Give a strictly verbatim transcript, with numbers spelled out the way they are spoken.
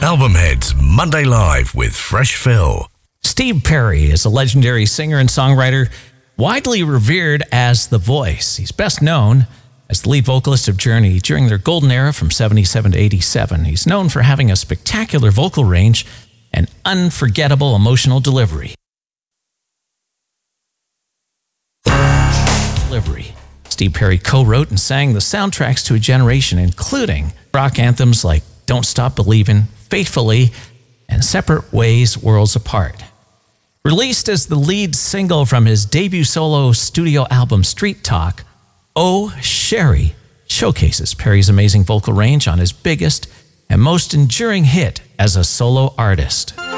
Album Heads Monday Live with Fresh Phil. Steve Perry is a legendary singer and songwriter, widely revered as The Voice. He's best known as the lead vocalist of Journey during their golden era from seventy-seven to eighty-seven. He's known for having a spectacular vocal range and unforgettable emotional delivery. Delivery. Steve Perry co-wrote and sang the soundtracks to a generation, including rock anthems like Don't Stop Believin', Faithfully, and Separate Ways, Worlds Apart. Released as the lead single from his debut solo studio album Street Talk, Oh Sherry showcases Perry's amazing vocal range on his biggest and most enduring hit as a solo artist.